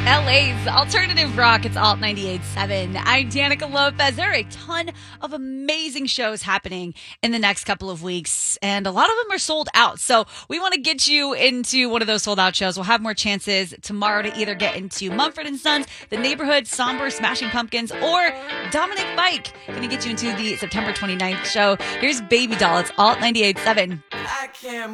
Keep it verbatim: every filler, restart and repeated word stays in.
L A's alternative rock. It's Alt ninety-eight point seven. I'm Danica Lopez. There are a ton of amazing shows happening in the next couple of weeks, and a lot of them are sold out. So we want to get you into one of those sold out shows. We'll have more chances tomorrow to either get into Mumford and Sons, The Neighborhood, Somber, Smashing Pumpkins, or Dominic Fike. Going to get you into the September twenty-ninth show. Here's Baby Doll. It's Alt ninety-eight point seven. I can't